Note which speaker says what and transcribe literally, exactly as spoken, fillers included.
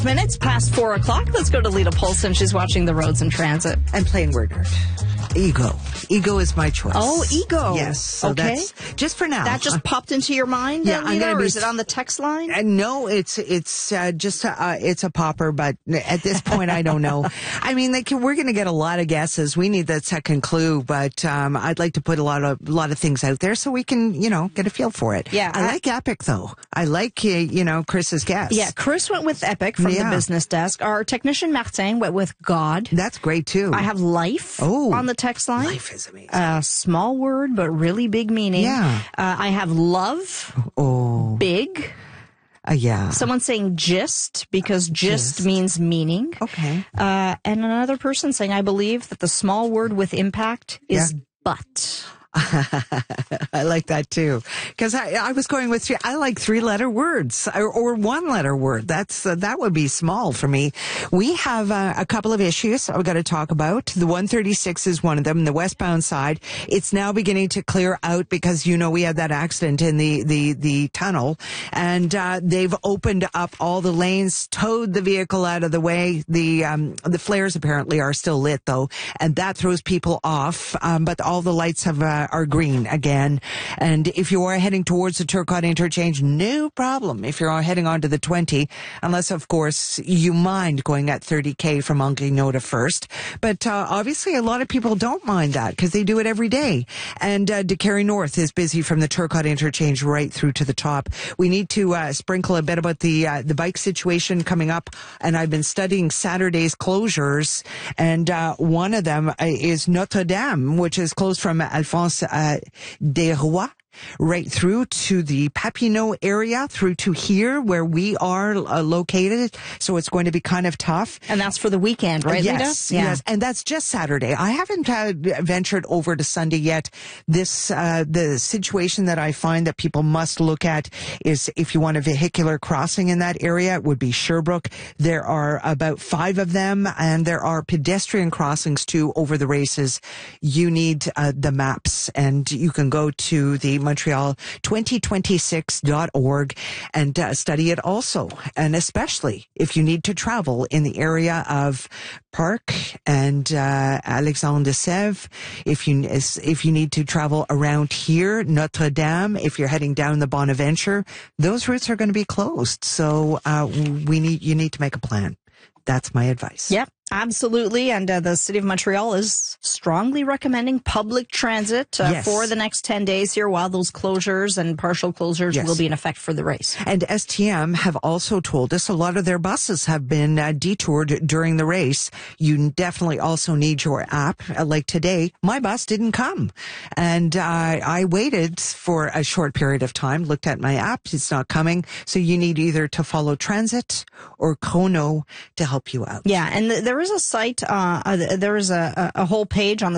Speaker 1: Minutes past four o'clock. Let's go to Lita Polson. She's watching the roads in transit.
Speaker 2: And playing word nerd. Ego. Ego is my choice.
Speaker 1: Oh, ego.
Speaker 2: Yes. So
Speaker 1: okay.
Speaker 2: That's just for now.
Speaker 1: That just uh, popped into your mind,
Speaker 2: yeah,
Speaker 1: Lita,
Speaker 2: I'm gonna
Speaker 1: or
Speaker 2: be,
Speaker 1: is it on the text line?
Speaker 2: Uh, no, it's it's uh, just a, uh, it's a popper, but at this point, I don't know. I mean, like, we're going to get a lot of guesses. We need that second clue, but um, I'd like to put a lot of a lot of things out there so we can, you know, get a feel for it.
Speaker 1: Yeah,
Speaker 2: I,
Speaker 1: I
Speaker 2: like Epic though. I like uh, you know Chris's guess.
Speaker 1: Yeah, Chris went with Epic from
Speaker 2: yeah.
Speaker 1: the business desk. Our technician Martin went with God.
Speaker 2: That's great too.
Speaker 1: I have life
Speaker 2: oh,
Speaker 1: on the text line.
Speaker 2: Life is amazing.
Speaker 1: Uh, small word, but really big meaning.
Speaker 2: Yeah.
Speaker 1: Uh, I have love.
Speaker 2: Oh.
Speaker 1: Big.
Speaker 2: Uh, yeah.
Speaker 1: Someone saying gist, because gist,
Speaker 2: Gist.
Speaker 1: means meaning.
Speaker 2: Okay.
Speaker 1: Uh, and another person saying, I believe that the small word with impact is
Speaker 2: Yeah.
Speaker 1: but.
Speaker 2: I like that too, because I, I was going with three. I like three-letter words or, or one-letter word. That's uh, that would be small for me. We have uh, a couple of issues I've got to talk about. The one thirty-six is one of them. The westbound side, it's now beginning to clear out because you know we had that accident in the the the tunnel, and uh, they've opened up all the lanes, towed the vehicle out of the way. The um, the flares apparently are still lit though, and that throws people off. Um, but all the lights have. Uh, are green again. And if you are heading towards the Turcotte interchange, no problem. If you're heading onto the twenty, unless, of course, you mind going at thirty K from Anguino to First. But uh, obviously, a lot of people don't mind that because they do it every day. And uh, DeCarry North is busy from the Turcotte interchange right through to the top. We need to uh, sprinkle a bit about the uh, the bike situation coming up. And I've been studying Saturday's closures. And uh, one of them is Notre Dame, which is closed from Alphonse Uh, des Rois right through to the Papineau area, through to here where we are uh, located. So it's going to be kind of tough.
Speaker 1: And that's for the weekend, right,
Speaker 2: yes,
Speaker 1: Lita? Yeah.
Speaker 2: Yes, and that's just Saturday. I haven't uh, ventured over to Sunday yet. This, uh, the situation that I find that people must look at is if you want a vehicular crossing in that area, it would be Sherbrooke. There are about five of them, and there are pedestrian crossings too over the races. You need uh, the maps, and you can go to the Montreal twenty twenty-six dot org and uh, study it also. And especially if you need to travel in the area of Parc and uh, Alexandre de Sèvres, if you if you need to travel around here, Notre Dame, if you're heading down the Bonaventure, those routes are going to be closed. So uh, we need you need to make a plan. That's my advice.
Speaker 1: Yep. Absolutely. And uh, the City of Montreal is strongly recommending public transit uh,
Speaker 2: yes.
Speaker 1: for the next ten days here while those closures and partial closures
Speaker 2: yes.
Speaker 1: will be in effect for the race.
Speaker 2: And S T M have also told us a lot of their buses have been uh, detoured during the race. You definitely also need your app. Uh, like today, my bus didn't come. And uh, I waited for a short period of time, looked at my app, it's not coming. So you need either to follow Transit or Chrono to help you out.
Speaker 1: Yeah, and th- there is a site, uh, uh, there is a, a whole page on the